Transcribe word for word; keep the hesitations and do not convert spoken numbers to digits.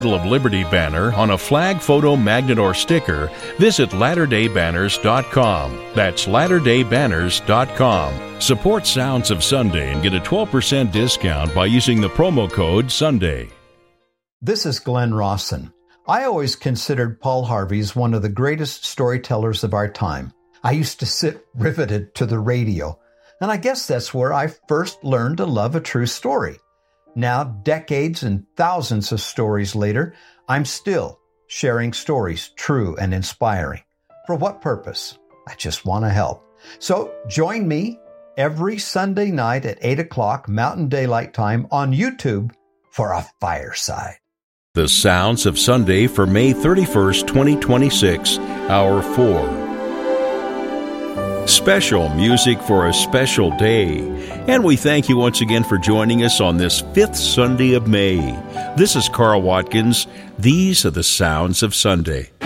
of Liberty banner on a flag photo magnet or sticker, visit latter day banners dot com. That's latter day banners dot com. Support Sounds of Sunday and get a twelve percent discount by using the promo code SUNDAY. This is Glenn Rawson. I always considered Paul Harvey as one of the greatest storytellers of our time. I used to sit riveted to the radio, and I guess that's where I first learned to love a true story. Now, decades and thousands of stories later, I'm still sharing stories true and inspiring. For what purpose? I just want to help. So join me every Sunday night at eight o'clock Mountain Daylight Time on YouTube for a fireside. The Sounds of Sunday for May thirty-first, twenty twenty-six, Hour four. Special music for a special day. And we thank you once again for joining us on this fifth Sunday of May. This is Carl Watkins. These are the Sounds of Sunday.